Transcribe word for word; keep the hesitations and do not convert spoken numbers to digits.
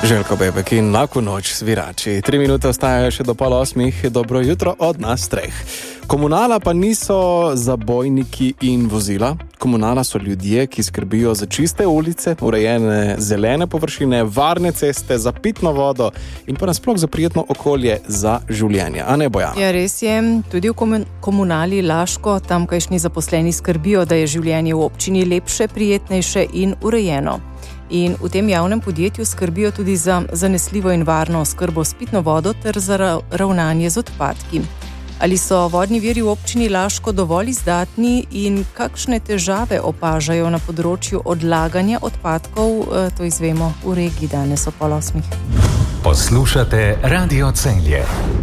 Željko Bebek in Laku noč svirači. Tri minute ostajajo še do pol osmih. Dobro jutro od nas treh. Komunala pa niso zabojniki in vozila. Komunala so ljudje, ki skrbijo za čiste ulice, urejene zelene površine, varne ceste, za pitno vodo in pa nasploh za prijetno okolje za življenje. A ne, Bojana? Ja, res je. Tudi v komunali Laško tamkajšnji zaposleni skrbijo, da je življenje v občini lepše, prijetnejše in urejeno. In v tem javnem podjetju skrbijo tudi za zanesljivo in varno oskrbo s pitno vodo ter za ravnanje z odpadki. Ali so vodni viri v občini Laško dovolj izdatni in kakšne težave opažajo na področju odlaganja odpadkov, to izvemo v regiji danes o pol osmih. Poslušate Radio Celje.